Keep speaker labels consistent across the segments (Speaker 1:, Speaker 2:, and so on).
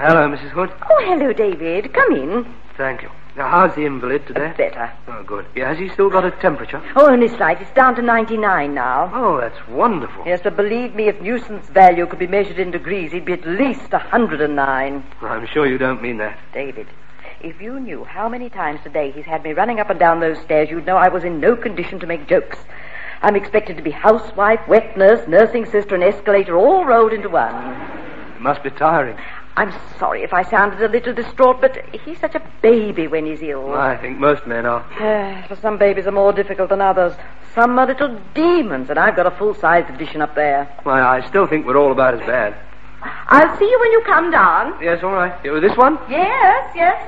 Speaker 1: Hello, Mrs. Hood.
Speaker 2: Oh, hello, David. Come in.
Speaker 1: Thank you. Now, how's the invalid today?
Speaker 2: Better.
Speaker 1: Oh, good. Yeah, has he still got a temperature?
Speaker 2: Oh, only slight. It's down to 99 now.
Speaker 1: Oh, that's wonderful.
Speaker 2: Yes, but believe me, if nuisance value could be measured in degrees, he'd be at least 109.
Speaker 1: I'm sure you don't mean that.
Speaker 2: David, if you knew how many times today he's had me running up and down those stairs, you'd know I was in no condition to make jokes. I'm expected to be housewife, wet nurse, nursing sister, and escalator all rolled into one.
Speaker 1: It must be tiring.
Speaker 2: I'm sorry if I sounded a little distraught, but he's such a baby when he's ill.
Speaker 1: I think most men are.
Speaker 2: For some babies are more difficult than others. Some are little demons, and I've got a full-size edition up there.
Speaker 1: Well, I still think we're all about as bad.
Speaker 2: I'll see you when you come down.
Speaker 1: Yes, all right. This one?
Speaker 2: Yes.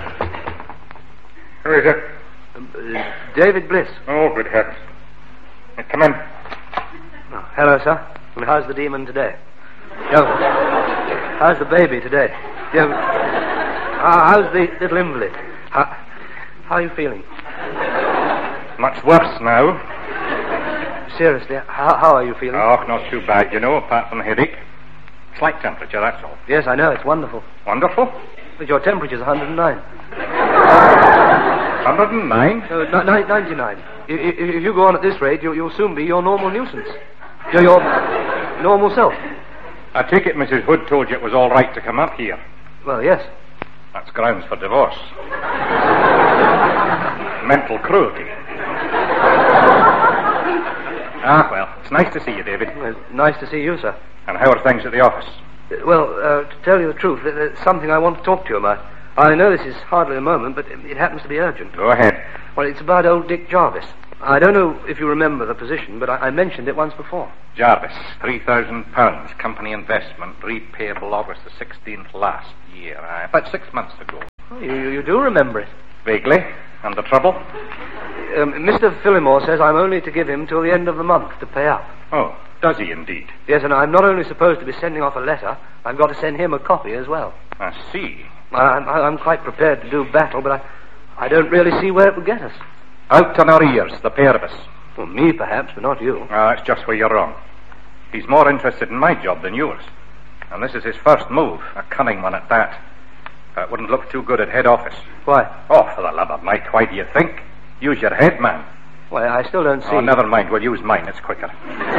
Speaker 3: Who is it?
Speaker 1: David Bliss.
Speaker 3: Oh, good heavens. Come in.
Speaker 1: Oh, hello, sir. And how's the demon today? How's the baby today? How's the little invalid? How are you feeling?
Speaker 3: Much worse now.
Speaker 1: Seriously, how are you feeling?
Speaker 3: Oh, not too bad, apart from the headache. Slight temperature, that's all.
Speaker 1: Yes, I know, it's wonderful.
Speaker 3: Wonderful?
Speaker 1: But your temperature's 109.
Speaker 3: 109?
Speaker 1: 99. If you go on at this rate, you'll soon be your normal nuisance. Your normal self.
Speaker 3: I take it Mrs. Hood told you it was all right to come up here.
Speaker 1: Well, yes.
Speaker 3: That's grounds for divorce. Mental cruelty. Well, it's nice to see you, David.
Speaker 1: Well, it's nice to see you, sir.
Speaker 3: And how are things at the office?
Speaker 1: Well, to tell you the truth, there's something I want to talk to you about. I know this is hardly a moment, but it happens to be urgent.
Speaker 3: Go ahead.
Speaker 1: Well, it's about old Dick Jarvis. I don't know if you remember the position, but I mentioned it once before.
Speaker 3: Jarvis, £3,000, company investment, repayable August the 16th last year. About 6 months ago.
Speaker 1: Oh, you do remember it.
Speaker 3: Vaguely. And the trouble?
Speaker 1: Mr. Phillimore says I'm only to give him till the end of the month to pay up.
Speaker 3: Oh, does he indeed?
Speaker 1: Yes, and I'm not only supposed to be sending off a letter, I've got to send him a copy as well.
Speaker 3: I see.
Speaker 1: I'm quite prepared to do battle, but I don't really see where it would get us.
Speaker 3: Out on our ears, the pair of us.
Speaker 1: Well, me perhaps, but not you.
Speaker 3: That's just where you're wrong. He's more interested in my job than yours. And this is his first move, a cunning one at that. It wouldn't look too good at head office.
Speaker 1: Why?
Speaker 3: Oh, for the love of Mike, why do you think? Use your head, man.
Speaker 1: Well, I still don't see...
Speaker 3: Oh, never mind, we'll use mine, it's quicker.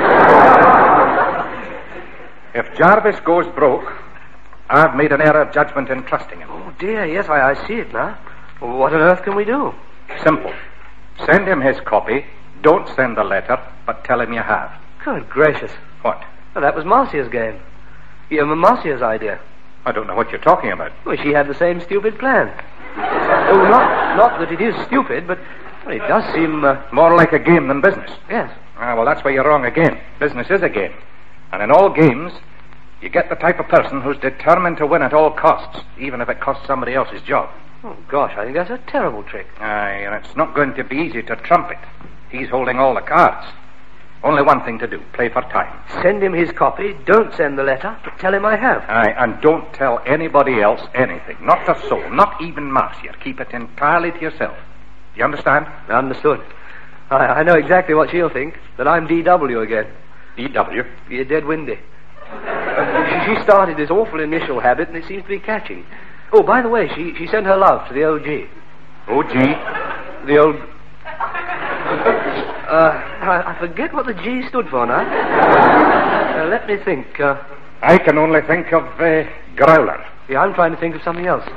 Speaker 3: If Jarvis goes broke, I've made an error of judgment in trusting him.
Speaker 1: Oh, dear, yes, I see it now. Well, what on earth can we do?
Speaker 3: Simple. Send him his copy. Don't send the letter, but tell him you have.
Speaker 1: Good gracious.
Speaker 3: What?
Speaker 1: Well, that was Marcia's game. Marcia's idea.
Speaker 3: I don't know what you're talking about.
Speaker 1: Well, she had the same stupid plan. Oh, not that it is stupid, but well, it does seem...
Speaker 3: More like a game than business.
Speaker 1: Yes.
Speaker 3: Well, that's where you're wrong again. Business is a game. And in all games, you get the type of person who's determined to win at all costs, even if it costs somebody else's job.
Speaker 1: Oh, gosh, I think that's a terrible trick.
Speaker 3: And it's not going to be easy to trump it. He's holding all the cards. Only one thing to do, play for time.
Speaker 1: Send him his copy, don't send the letter, but tell him I have.
Speaker 3: And don't tell anybody else anything. Not a soul, not even Marcia. Keep it entirely to yourself. You understand?
Speaker 1: Understood. I know exactly what she'll think, that I'm D.W. again.
Speaker 3: D.W.?
Speaker 1: You're dead windy. She started this awful initial habit, and it seems to be catching. Oh, by the way, she sent her love to the O.G.
Speaker 3: O.G.?
Speaker 1: The old... I forget what the G stood for now. Let me think.
Speaker 3: I can only think of Growler.
Speaker 1: Yeah, I'm trying to think of something else.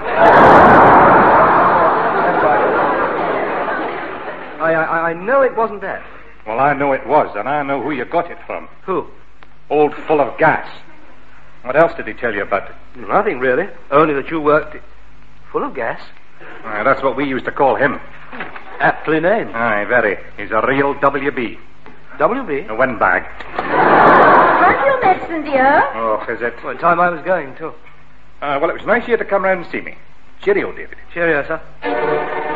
Speaker 1: I know it wasn't that.
Speaker 3: Well, I know it was, and I know who you got it from.
Speaker 1: Who?
Speaker 3: Old Full of Gas. What else did he tell you about it?
Speaker 1: Nothing, really. Only that you worked... Full of Gas?
Speaker 3: That's what we used to call him.
Speaker 1: Aptly named.
Speaker 3: Aye, very. He's a real WB.
Speaker 1: WB?
Speaker 3: A windbag.
Speaker 2: Have your medicine, dear?
Speaker 3: Oh, is it?
Speaker 1: Well, time I was going, too.
Speaker 3: Well, it was nice of you to come round and see me. Cheerio, David.
Speaker 1: Cheerio, sir.